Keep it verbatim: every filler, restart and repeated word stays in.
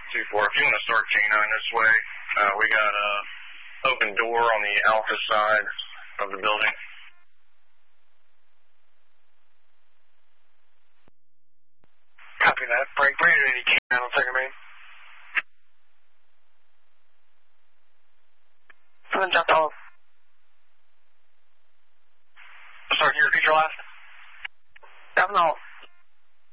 two four. If you want to start canine this way, uh, we got a open door on the alpha side of the building. Copy that. Break, bring it any canine on second main. Seven jump off. Start, can you repeat your last? Seven off.